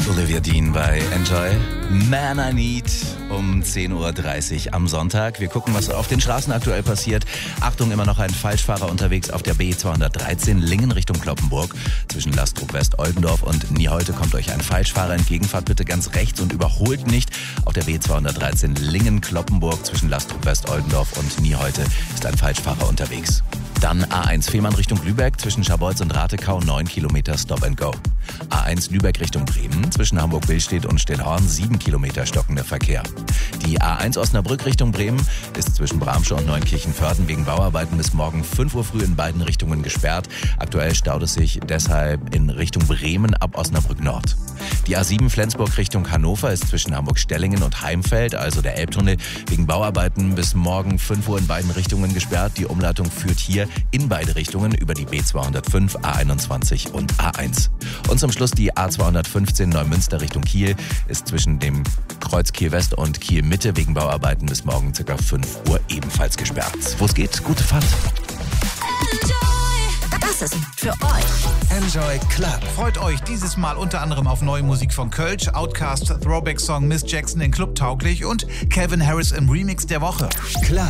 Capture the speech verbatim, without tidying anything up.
Olivia Dean bei Enjoy. Man I Need um zehn Uhr dreißig am Sonntag. Wir gucken, was auf den Straßen aktuell passiert. Achtung, immer noch ein Falschfahrer unterwegs auf der B zweihundertdreizehn Lingen Richtung Cloppenburg. Zwischen Lastrup West, Oldendorf und Nieholte kommt euch ein Falschfahrer entgegen. Fahrt bitte ganz rechts und überholt nicht. Auf der B zweihundertdreizehn Lingen Cloppenburg zwischen Lastrup West, Oldendorf und Nieholte ist ein Falschfahrer unterwegs. Dann A eins Fehmarn Richtung Lübeck, zwischen Scharbeutz und Ratekau neun Kilometer Stop and Go. A eins Lübeck Richtung Bremen, zwischen Hamburg-Billstedt und Stillhorn sieben Kilometer stockender Verkehr. Die A eins Osnabrück Richtung Bremen ist zwischen Bramsche und Neunkirchen-Vörden wegen Bauarbeiten bis morgen fünf Uhr früh in beiden Richtungen gesperrt. Aktuell staut es sich deshalb in Richtung Bremen ab Osnabrück Nord. Die A sieben Flensburg Richtung Hannover ist zwischen Hamburg-Stellingen und Heimfeld, also der Elbtunnel, wegen Bauarbeiten bis morgen fünf Uhr in beiden Richtungen gesperrt. Die Umleitung führt hier in beide Richtungen über die B zweihundertfünf, A einundzwanzig und A eins. Und zum Schluss die A zweihundertfünfzehn Neumünster Richtung Kiel ist zwischen dem Kreuz Kiel West und Kiel Mitte wegen Bauarbeiten bis morgen ca. fünf Uhr ebenfalls gesperrt. Wo es geht, gute Fahrt. Das ist für euch Enjoy Club. Freut euch dieses Mal unter anderem auf neue Musik von Kölsch, Outkast, Throwback-Song Miss Jackson in Club tauglich und Calvin Harris im Remix der Woche. Club.